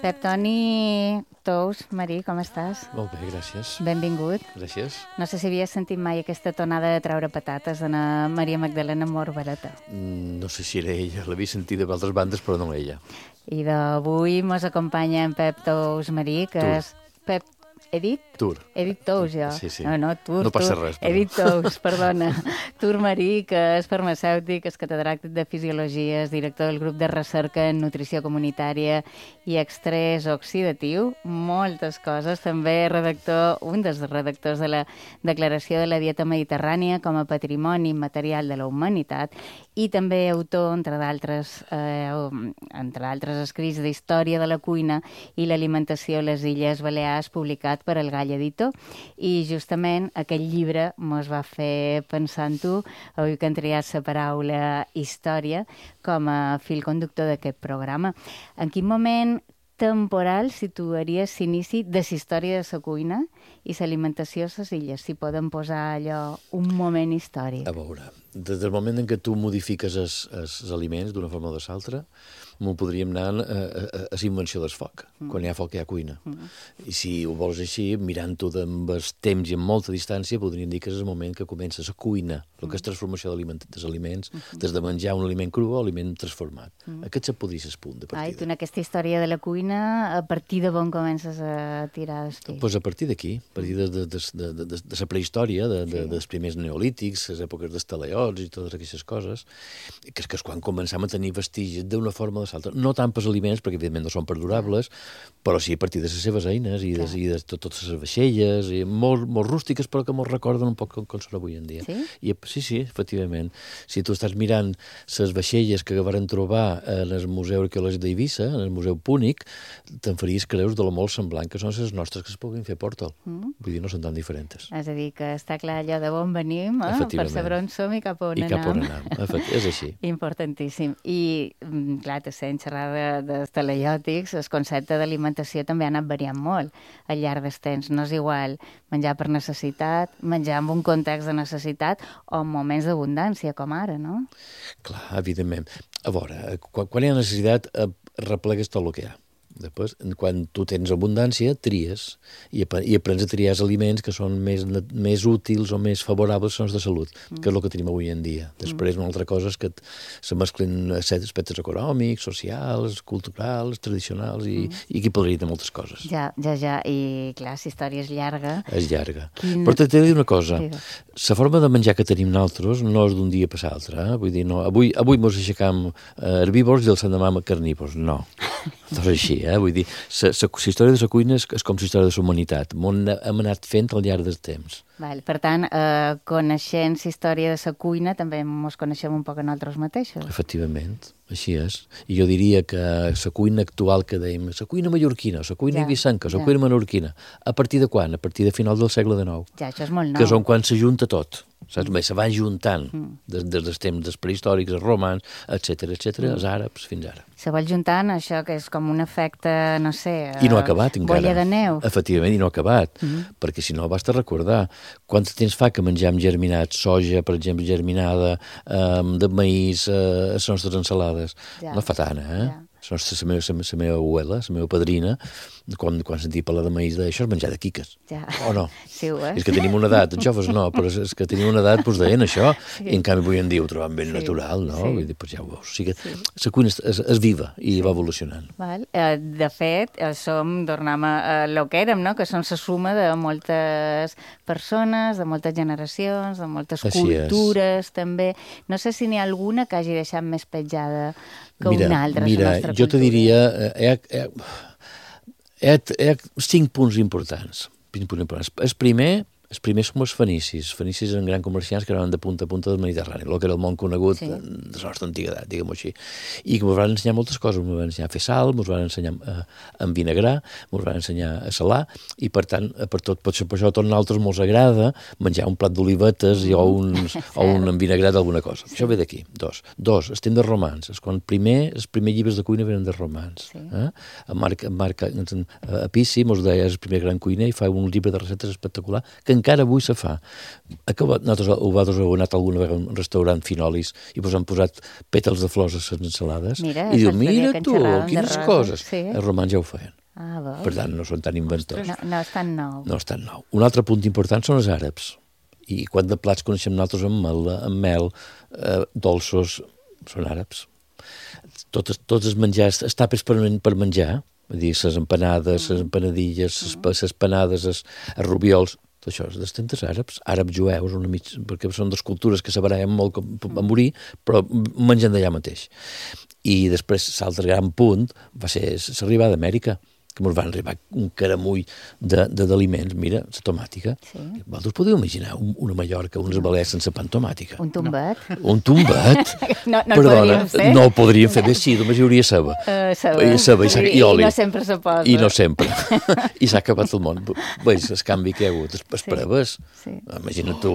Pep Toni Tous, Marí, com estàs? Molt bé, gràcies. Benvingut. Gràcies. No sé si havies sentit mai aquesta tonada de treure patates de Maria Magdalena Morbereta. No sé si era ella, l'havia sentit d'altres bandes, però no ella. I d'avui mos acompanya en Pep Tous, Marí, que és Pep... He dit? Tur. He dit Tous, jo. Sí. No, Tur. No passa res, però. He dit Tous, perdona. Tur Marí, que és farmacèutic, és catedràtic de Fisiologia, és director del grup de recerca en nutrició comunitària i estrès oxidatiu. Moltes coses. També redactor, un dels redactors de la Declaració de la Dieta Mediterrània com a Patrimoni Immaterial de la Humanitat i també autor, entre altres escrits d'història de la cuina i l'alimentació a les Illes Balears, publicat per el Gall Editor, i justament aquest llibre mos va fer pensar en tu, avui que han triat la paraula història com a fil conductor d'aquest programa. En quin moment temporal situaries l'inici de la història de la cuina i l'alimentació a les illes? Si podem posar allò un moment històric. A veure, des del moment en què tu modifiques els aliments d'una forma o de l'altra, m'ho podríem anar a la invenció del foc. Quan hi ha foc hi ha cuina. I si ho vols així, mirant-ho amb el temps i amb molta distància, podríem dir que és el moment que comença la cuina, el que és transformació dels aliments, des de menjar un aliment cru a aliment transformat. Aquest podria ser el punt de partida. I tu en aquesta història de la cuina, a partir de on comences a tirar d'estil? Doncs a partir d'aquí, a partir de la prehistòria, dels primers neolítics, les èpoques dels talaiots i totes aquestes coses, que és quan començam a tenir vestigis d'una forma o de l'altra. No tant pels aliments, perquè evidentment no són perdurables, però sí a partir de les seves eines i de totes les vaixelles, i molt rústiques, però que ens recorden un poc com són avui en dia. Sí? Sí, efectivament. Si tu estàs mirant les vaixelles que van trobar en el Museu Arqueològic d'Eivissa, en el Museu Púnic, te'n faries creus de lo molt semblant que són les nostres que es puguin fer a Portal. Vull dir, no són tan diferents. És a dir, que està clar allò de on venim, per saber on som i cap on anem. I cap on anem, és així. Importantíssim. I, clar, sent xerrada de talaiòtics, el concepte d'alimentació també ha anat variant molt al llarg dels temps. No és igual menjar per necessitat, menjar en un context de necessitat o en moments d'abundància, com ara, no? Clar, evidentment. A veure, quan hi ha necessitat, replegues tot el que hi ha. Després, quan tu tens abundància, tries i aprens a triar els aliments que són més útils o més favorables als de salut, que és el que tenim avui en dia. Després, una altra cosa és que se mesclen aspectes econòmics, socials, culturals, tradicionals i aquí podria dir moltes coses. Ja. I, clar, la història és llarga. És llarga. Però t'he de dir una cosa. La forma de menjar que tenim nosaltres no és d'un dia per l'altre. Vull dir, no, avui mos aixecam herbívors i el l'endemà carnívors. No. No és així, vull dir, la història de la cuina és com la història de la humanitat. Hem anat fent al llarg del temps. Per tant, coneixent la història de la cuina, també ens coneixem un poc a nosaltres mateixos. Efectivament, així és. I jo diria que la cuina actual que dèiem, la cuina mallorquina, la cuina eivissenca, la cuina menorquina, a partir de quan? A partir de final del segle XIX. Ja, això és molt nou. Que és quan s'ajunta tot. Saps? Se va juntant des dels temps prehistòrics, els romans, etcètera, els àrabs, fins ara. Se va juntant això que és com un efecte, no sé... I no ha acabat encara. Bolla de neu. Efectivament, i no ha acabat. Perquè si no, basta recordar quant temps fa que menjam germinat, soja, per exemple, germinada, de maïs, les nostres ensalades. No fa tant, La meva abuela, la meva padrina, quan sentia parlar de maïs, d'això és menjar de quiques. O no? Sí, ho és. És que tenim una edat, els joves no, però és que tenim una edat, doncs deien això, i en canvi avui en dia ho trobem ben natural, no? Vull dir, ja ho veus. O sigui que la cuina és viva i va evolucionant. De fet, tornem a lo que érem, no? Que són la suma de moltes persones, de moltes generacions, de moltes cultures, també. No sé si n'hi ha alguna que hagi deixat més petjada que una altra, la nostra cultura. Jo te diria, hi ha 5 punts importants. El primer som els fenicis. Els fenicis eren grans comerciants que anaven de punta a punta del Mediterrani, el que era el món conegut de la nostra antiguitat, diguem-ho així. I que ens van ensenyar moltes coses. Ens van ensenyar a fer sal, ens van ensenyar a envinegrar, ens van ensenyar a salar, i per tant, per això a tots nosaltres ens agrada menjar un plat d'olivetes o un envinegrat d'alguna cosa. Això ve d'aquí. Dos, els temps dels romans. Els primers llibres de cuina venen dels romans. En Marc Apici ens deia és el primer gran cuiner i fa un llibre de recetes espectacular que encara avui se fa. Nosaltres heu anat alguna vegada a un restaurant Finolis i han posat pètals de flors a les ensalades i diu, mira tu, quines coses. Els romans ja ho feien. Per tant, no són tan inventors. No és tan nou. No és tan nou. Un altre punt important són els àrabs. I quant de plats coneixem nosaltres amb mel, dolços, són àrabs. Tots els menjars, els tapes per menjar, vull dir, les empanades, les empanadilles, les panades, els rubiols, tot això és dels temps àrabs, àrabs-jueus, perquè són dues cultures que s'abarallen molt a morir, però mengen d'allà mateix. I després, l'altre gran punt va ser l'arribada d'Amèrica, que ens van arribar un caramull d'aliments, mira, la tomàtica. Vosaltres podeu imaginar una Mallorca, unes Balears sense pa amb tomàtica? Un tombet? Un tombet? No el podríem fer? No el podríem fer bé, sí, només hi hauria ceba. Ceba i oli. I no sempre se posa. I no sempre. I s'ha acabat el món. Veus el canvi que hi ha hagut, les proves. Imagina't tu,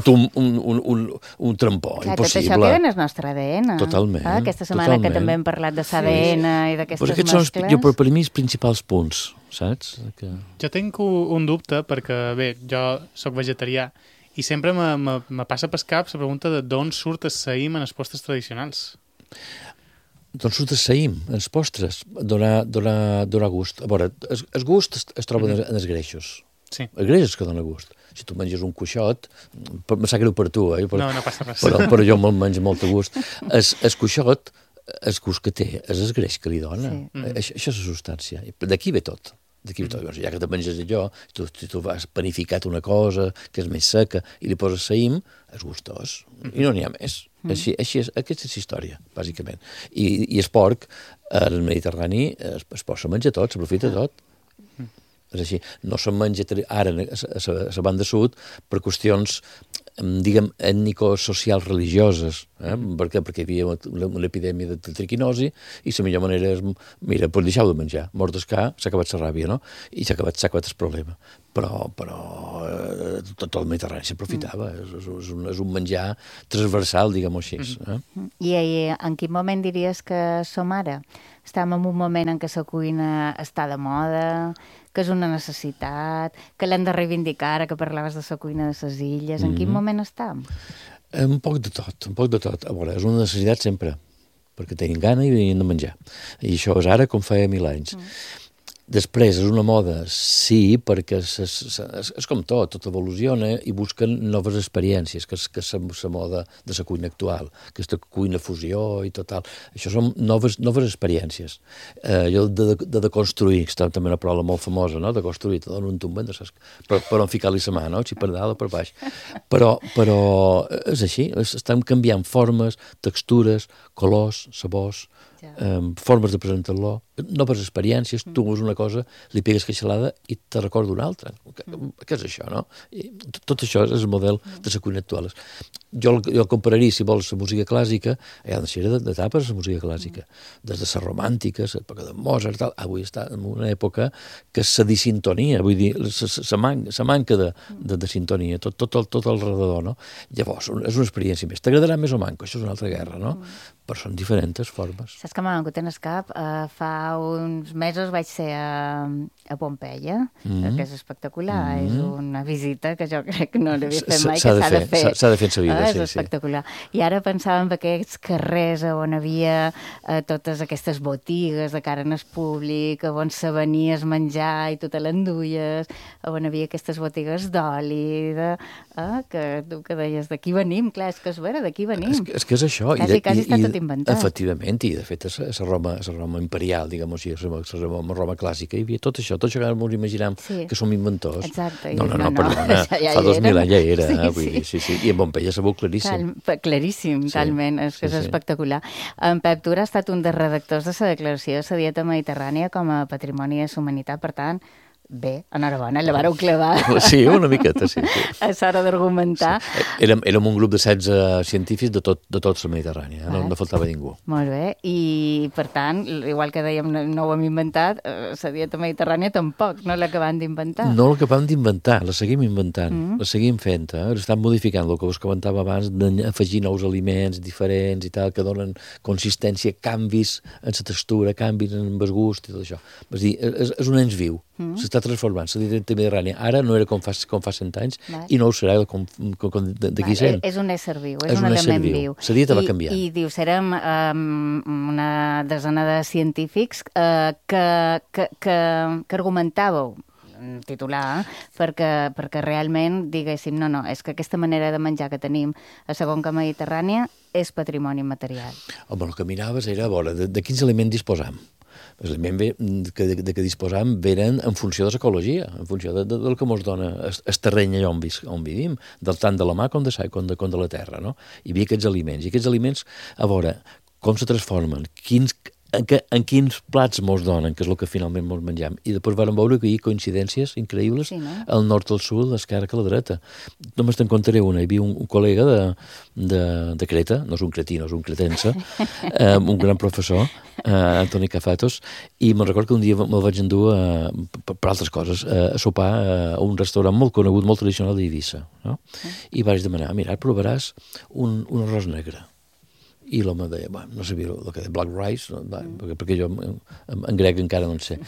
un trampó, impossible. Tot això queda en el nostre ADN. Totalment. Aquesta setmana que també hem parlat de l'ADN i d'aquestes mescles. Per a mi, els principals punts, saps? Jo tinc un dubte, perquè, bé, jo sóc vegetarià i sempre me passa pel cap la pregunta de d'on surt el saïm en els postres tradicionals. D'on surt el saïm? En els postres? Donar gust. A veure, el gust es troba en els greixos. Sí. Els greixos que dona gust. Si tu menges un cuixot, me sap greu per tu, No passa res. Però jo me'l menjo molt de gust. El cuixot, el gust que té, és el greix que li dona. Això és la substància. D'aquí ve tot. Ja que te menges allò, si tu has panificat una cosa que és més seca i li poses saïm, és gustós. I no n'hi ha més. Aquesta és la història, bàsicament. I el porc, al Mediterrani, es posa a menjar tot, s'aprofita tot. És així. No se'n menja ara a la banda sud per qüestions, diguem, ètnico-socials religioses, perquè hi havia una epidèmia de triquinosi i la millor manera és, mira, doncs deixeu de menjar, mort d'escar, s'ha acabat la ràbia, no? I s'ha acabat el problema. Però tot el Mediterrani s'aprofitava, és un menjar transversal, diguem-ho així. I en quin moment diries que som ara? Estem en un moment en què la cuina està de moda, que és una necessitat, que l'hem de reivindicar, ara que parlaves de la cuina de les illes. En quin moment estem? Un poc de tot. A veure, és una necessitat sempre, perquè tenim gana i hem de menjar. I això és ara com feia 1000 anys. Després, és una moda, sí, perquè és com tot evoluciona i busquen noves experiències, que és la moda de la cuina actual, aquesta cuina fusió i tot tal. Això són noves experiències. Jo de construir, que està també una paraula molt famosa, no? De construir, te dono un tombet, per on ficar-li la mà, no? Si per dalt o per baix. Però és així, estem canviant formes, textures, colors, sabors, formes de presentar-lo, noves experiències, tu veus una cosa, li pegues queixalada i te recorda una altra. Què és això, no? I tot això és el model de la cuina actual. Jo el compararia, si vols, la música clàssica, hi ha una sèrie d'etapes de la música clàssica, des de la romàntica, l'època de Mozart, tal, avui està en una època que és la disintonia, vull dir, la manca de sintonia, tot al redador, no? Llavors, és una experiència més. T'agradarà més o manco, això és una altra guerra, no? Però són diferents formes. Saps que m'ha vingut en el cap? Fa uns mesos vaig ser a Pompeia, que és espectacular. És una visita que jo crec que no l'havia fet mai, que s'ha de fer. S'ha de fer en sa vida, és espectacular. I ara pensava en aquests carrers on havia totes aquestes botigues de cara en el públic, on se venia a menjar i tu te l'enduies, on havia aquestes botigues d'oli, que tu que deies, d'aquí venim, clar, és que és vera, d'aquí venim. És que és això. Quasi està tot inventat. Efectivament, i de fet és la Roma imperial, diguem-ho així, la Roma clàssica, hi havia tot això que ara ens imaginam que som inventors. Exacte. No, perdona, fa 2000 anys ja era, vull dir, sí. I en Pompeia sabeu claríssim. Claríssim, talment, és espectacular. En Pep Tura ha estat un dels redactors de la declaració de la dieta mediterrània com a patrimoni de la humanitat, per tant, bé, enhorabona, la vareu clavar. Sí, una miqueta, sí. A l'hora d'argumentar. Sí. Érem un grup de 16 científics de tot la Mediterrània, no faltava ningú. Molt bé, i per tant, igual que dèiem, no ho hem inventat, la dieta mediterrània tampoc, no l'acabem d'inventar. No l'acabem d'inventar, la seguim inventant, la seguim fent, estem modificant el que us comentava abans, d'afegir nous aliments diferents i tal, que donen consistència, canvis en la textura, canvis en el gust i tot això. És dir, és un ens viu, s'està s'està transformant. La dieta mediterrània ara no era com fa 100 anys i no ho serà d'aquí 100. És un ésser viu, és un element viu. La dieta va canviant. I dius, érem una desena de científics que argumentàveu titular, perquè realment diguéssim, no, és que aquesta manera de menjar que tenim a la conca mediterrània és patrimoni material. Home, el que miraves era, a veure, de quins aliments disposam. Els aliments de què disposam venen en funció de l'ecologia, en funció del que ens dona el terreny allà on vivim, tant de la mà com de la terra, no? Hi havia aquests aliments. I aquests aliments, a veure, com se transformen, en quins plats mos donen, que és el que finalment mos menjam. I després vam veure que hi ha coincidències increïbles al nord, al sud, a l'esquerra que a la dreta. Només te'n contaré una. Hi havia un col·lega de Creta, no és un cretí, no és un cretense, un gran professor, Antoni Cafatos, i me'n recordo que un dia me'l vaig endur per altres coses, a sopar a un restaurant molt conegut, molt tradicional d'Eivissa. No? I vaig demanar, mira, provaràs un arròs negre. I l'home deia, no sabia el que deia black rice, perquè jo en grec encara no en sé.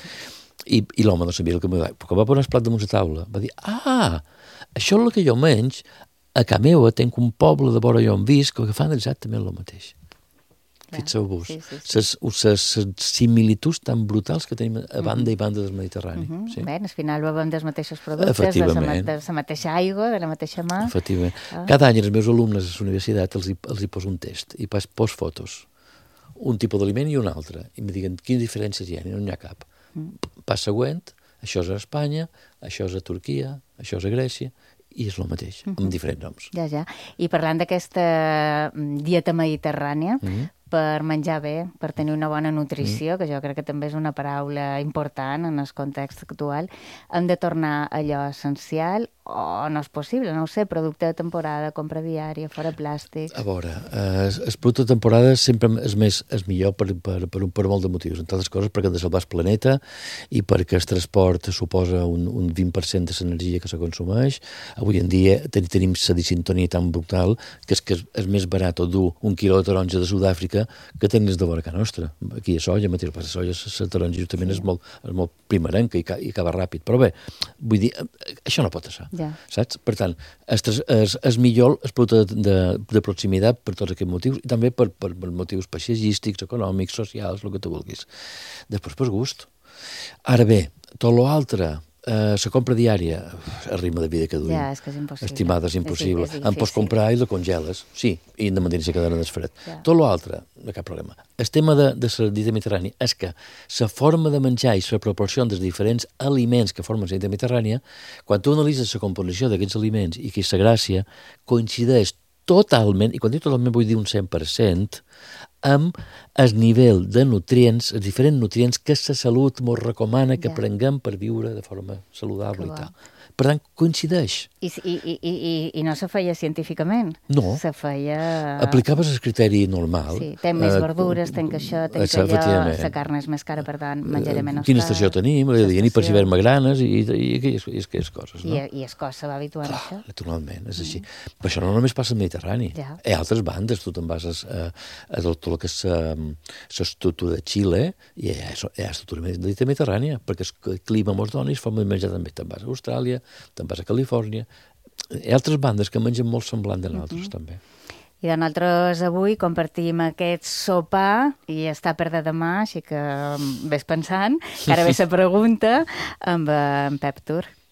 I l'home no sabia el que m'ho deia. Però va posar el plat damunt la taula, va dir, això és el que jo menys, a casa meva tenc un poble de vora jo on visc que fan exactament el mateix. Fixeu-vos, les similituds tan brutals que tenim a banda i banda del Mediterrani. Bé, al final bevem dels mateixos productes, de la mateixa aigua, de la mateixa mà. Efectivament. Cada any els meus alumnes a la universitat els hi poso un test i pos fotos. Un tipus d'aliment i un altre. I em diguen quines diferències hi ha, i no n'hi ha cap. Pas següent, això és a Espanya, això és a Turquia, això és a Grècia, i és el mateix, amb diferents noms. Ja. I parlant d'aquesta dieta mediterrània, per menjar bé, per tenir una bona nutrició, que jo crec que també és una paraula important en el context actual, hem de tornar a allò essencial o no és possible, no ho sé, producte de temporada, compra diària, fora plàstics... A veure, el producte de temporada sempre és millor per molt de motius, entre altres coses perquè han de salvar el planeta i perquè el transport suposa un 20% de l'energia que se consumeix. Avui en dia tenim la disintonia tan brutal que és més barat dur un quilo de taronja de Sud-àfrica que tenir de vora casa nostra. Aquí a soja, la soja, la taronja justament és molt primerenca i acaba ràpid. Però bé, vull dir, això no pot passar. Saps? Per tant, és millor el producte de proximitat per tots aquests motius i també per motius paisatgístics, econòmics, socials, el que tu vulguis. Després, per gust. Ara bé, tot l'altre, la compra diària, el ritme de vida que duim. Ja, és que és impossible. Estimada, és impossible. En pots comprar i la congeles, sí, i independència que dona desfred. Tot l'altre, no cap problema. El tema de la dieta mediterrània és que la forma de menjar i la proporció dels diferents aliments que formen la dieta mediterrània, quan tu analitzes la composició d'aquests aliments i que la gràcia coincideix totalment, i quan dic totalment vull dir un 100%, amb el nivell de nutrients, els diferents nutrients que la salut ens recomana que prenguem per viure de forma saludable i tal. Per tant, coincideix. I no se feia científicament. No. Se feia... Aplicaves el criteri normal. Sí, tenc més verdures, tenc això, tenc allò, la carn és més cara, per tant, menjaré menys quina estació tenim, i per si veure magranes i aquelles coses, no? I es cosa va habituar a això. Naturalment, és així. Però això no només passa al Mediterrani. Hi ha altres bandes, tu te'n vas a tot el que és l'estructura de Xile i hi ha estructura mediterrània, perquè el clima mos dona i es fa menjar també. Te'n vas a Austràlia, te'n vas a Califòrnia. Hi ha altres bandes que mengen molt semblant de nosaltres, també. I de nosaltres avui compartim aquest sopar i està per de demà, així que ves pensant, que ara ve la pregunta amb en Pep Tur.